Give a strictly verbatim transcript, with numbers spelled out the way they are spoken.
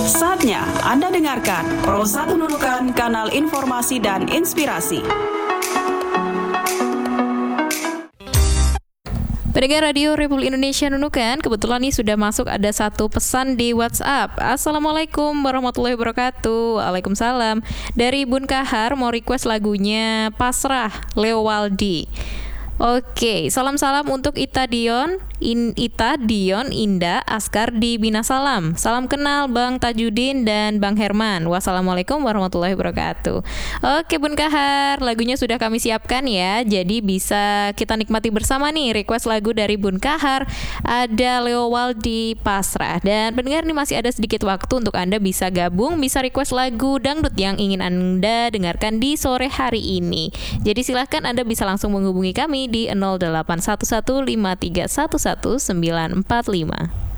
Saatnya Anda dengarkan Prosa Penunukan, kanal informasi dan inspirasi. Pendengar Radio Republik Indonesia Nunukan, kebetulan nih sudah masuk ada satu pesan di WhatsApp. Assalamualaikum warahmatullahi wabarakatuh. Waalaikumsalam. Dari Bun Kahar mau request lagunya Pasrah, Leo Waldi. Oke, salam-salam untuk Ita Dion, In, Ita Dion, Indah, Askar di Binasalam. Salam kenal Bang Tajudin dan Bang Herman. Wassalamualaikum warahmatullahi wabarakatuh. Oke Bun Kahar, lagunya sudah kami siapkan ya. Jadi bisa kita nikmati bersama nih request lagu dari Bun Kahar. Ada Leo Waldi, Pasrah. Dan pendengar nih masih ada sedikit waktu untuk Anda bisa gabung, bisa request lagu dangdut yang ingin Anda dengarkan di sore hari ini. Jadi silahkan Anda bisa langsung menghubungi kami di nol delapan satu satu lima tiga satu satu sembilan empat lima.